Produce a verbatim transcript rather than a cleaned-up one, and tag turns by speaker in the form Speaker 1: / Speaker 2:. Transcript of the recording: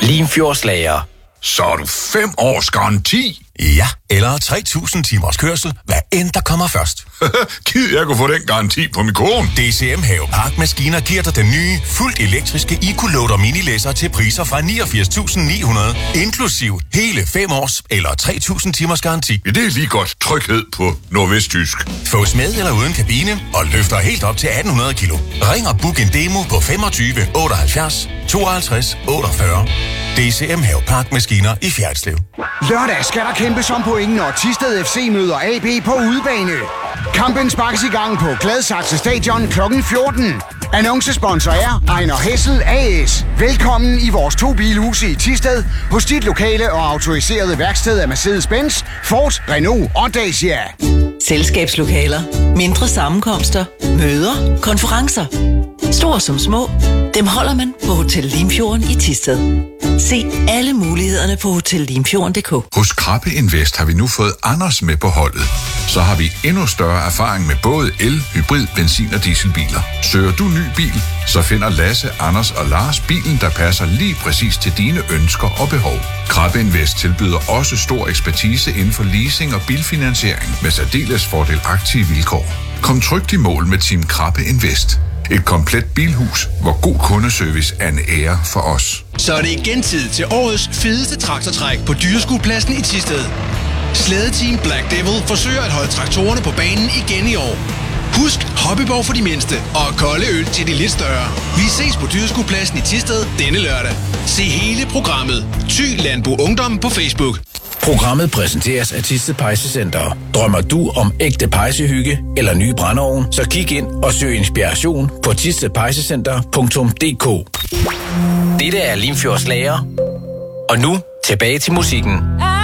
Speaker 1: Limfjordslager.
Speaker 2: Så er du fem års garanti?
Speaker 3: Ja, eller tre tusind timers kørsel, hvad end der kommer først.
Speaker 2: Gid jeg kunne få den garanti på min kone.
Speaker 3: D C M Havepark Maskiner giver dig den nye, fuldt elektriske EcoLoader minilæsser til priser fra niogfirs tusind ni hundrede, inklusiv hele fem års eller tre tusind timers garanti.
Speaker 2: Ja, det er lige godt tryghed på nordvestjysk.
Speaker 3: Fås med eller uden kabine og løfter helt op til atten hundrede kilo. Ring og book en demo på femogtyve otteoghalvfjerds tooghalvtreds otteogfyrre. D C M Havepark Maskiner i Fjerritslev.
Speaker 4: Lørdag skal der kæmpes om pointen, og Thisted F C møder A B på udebane. Kampen sparkes i gang på Gladsaxe Stadion klokken fjorten. Annoncesponsor er Ejner Hessel A S. Velkommen i vores to bilhuse i Thisted, hos dit lokale og autoriserede værksted af Mercedes-Benz, Ford, Renault og Dacia.
Speaker 5: Selskabslokaler, mindre sammenkomster, møder, konferencer. Store som små, dem holder man på Hotel Limfjorden i Thisted. Se alle mulighederne på hotel limfjorden punktum d k.
Speaker 2: Hos Krabbe Invest har vi nu fået Anders med på holdet. Så har vi endnu større erfaring med både el, hybrid, benzin og dieselbiler. Søger du ny bil, så finder Lasse, Anders og Lars bilen, der passer lige præcis til dine ønsker og behov. Krabbe Invest tilbyder også stor ekspertise inden for leasing og bilfinansiering med særdeles fordelagtige vilkår. Kom trygt i mål med Team Krabbe Invest. Et komplet bilhus, hvor god kundeservice er en ære for os.
Speaker 6: Så er det igen tid til årets fedeste traktortræk på Dyreskuepladsen i Thisted. Slædeteam Black Devil forsøger at holde traktorerne på banen igen i år. Husk hobbyborg for de mindste og kolde øl til de lidt større. Vi ses på Dyreskuepladsen i Thisted denne lørdag. Se hele programmet. Thy Landbo Ungdom på Facebook.
Speaker 1: Programmet præsenteres af Thisted Pejsecenter. Drømmer du om ægte pejsehygge eller ny brændeovn, så kig ind og søg inspiration på thisted pejsecenter punktum d k. Dette er Limfjordslager. Og nu tilbage til musikken.